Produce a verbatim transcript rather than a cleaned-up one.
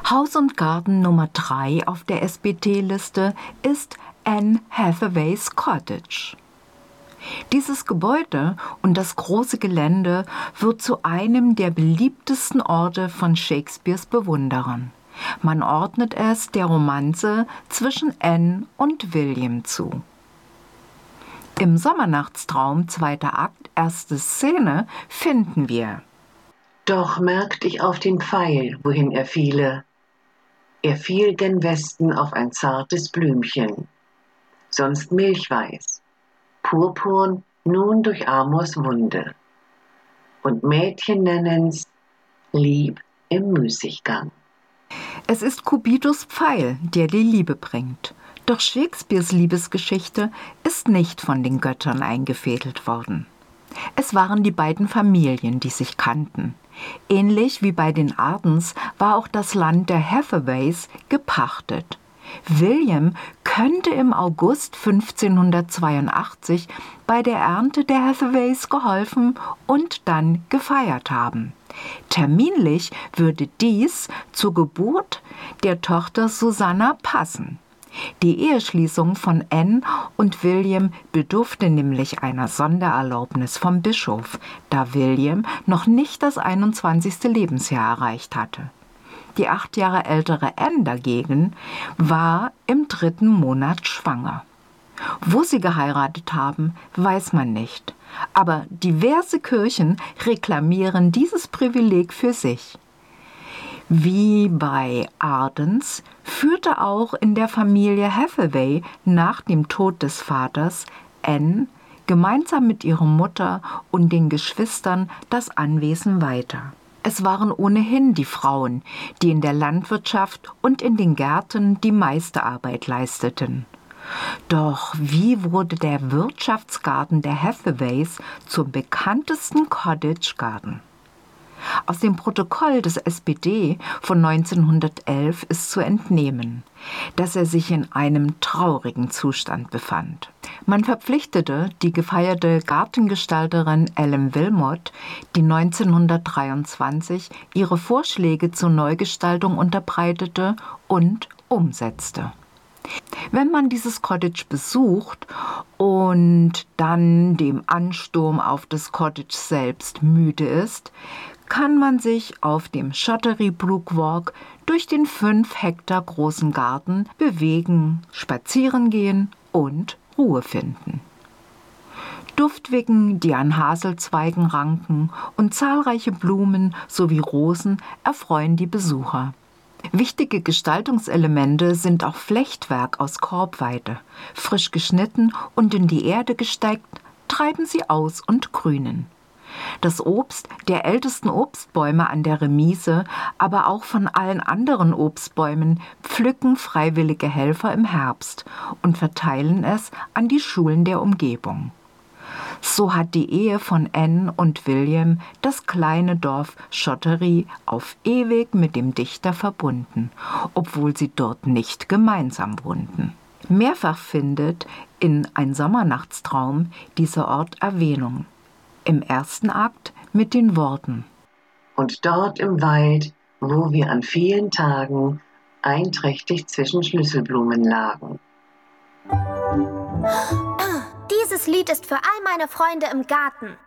Haus und Garten Nummer drei auf der S B T-Liste ist Anne Hathaways Cottage. Dieses Gebäude und das große Gelände wird zu einem der beliebtesten Orte von Shakespeares Bewunderern. Man ordnet es der Romanze zwischen Anne und William zu. Im Sommernachtstraum, zweiter Akt, erste Szene, finden wir: Doch merkt ich auf den Pfeil, wohin er fiele. Er fiel gen Westen auf ein zartes Blümchen, sonst milchweiß, purpurn nun durch Amors Wunde. Und Mädchen nennen's Lieb im Müßiggang. Es ist Cupidos Pfeil, der die Liebe bringt. Doch Shakespeares Liebesgeschichte ist nicht von den Göttern eingefädelt worden. Es waren die beiden Familien, die sich kannten. Ähnlich wie bei den Ardens war auch das Land der Hathaways gepachtet. William könnte im August fünfzehnhundertzweiundachtzig bei der Ernte der Hathaways geholfen und dann gefeiert haben. Terminlich würde dies zur Geburt der Tochter Susanna passen. Die Eheschließung von Anne und William bedurfte nämlich einer Sondererlaubnis vom Bischof, da William noch nicht das einundzwanzigste Lebensjahr erreicht hatte. Die acht Jahre ältere Anne dagegen war im dritten Monat schwanger. Wo sie geheiratet haben, weiß man nicht, aber diverse Kirchen reklamieren dieses Privileg für sich. Wie bei Ardens führte auch in der Familie Hathaway nach dem Tod des Vaters Anne gemeinsam mit ihrer Mutter und den Geschwistern das Anwesen weiter. Es waren ohnehin die Frauen, die in der Landwirtschaft und in den Gärten die meiste Arbeit leisteten. Doch wie wurde der Wirtschaftsgarten der Hathaways zum bekanntesten Cottage Garden? Aus dem Protokoll des S B D von neunzehnhundertelf ist zu entnehmen, dass er sich in einem traurigen Zustand befand. Man verpflichtete die gefeierte Gartengestalterin Ellen Wilmot, die neunzehnhundertdreiundzwanzig ihre Vorschläge zur Neugestaltung unterbreitete und umsetzte. Wenn man dieses Cottage besucht und dann dem Ansturm auf das Cottage selbst müde ist, kann man sich auf dem Shottery Brook Walk durch den fünf Hektar großen Garten bewegen, spazieren gehen und Ruhe finden. Duftwicken, die an Haselzweigen ranken, und zahlreiche Blumen sowie Rosen erfreuen die Besucher. Wichtige Gestaltungselemente sind auch Flechtwerk aus Korbweide. Frisch geschnitten und in die Erde gesteckt, treiben sie aus und grünen. Das Obst der ältesten Obstbäume an der Remise, aber auch von allen anderen Obstbäumen, pflücken freiwillige Helfer im Herbst und verteilen es an die Schulen der Umgebung. So hat die Ehe von Anne und William das kleine Dorf Shottery auf ewig mit dem Dichter verbunden, obwohl sie dort nicht gemeinsam wohnten. Mehrfach findet in Ein Sommernachtstraum dieser Ort Erwähnung. Im ersten Akt mit den Worten: Und dort im Wald, wo wir an vielen Tagen einträchtig zwischen Schlüsselblumen lagen. Dieses Lied ist für all meine Freunde im Garten.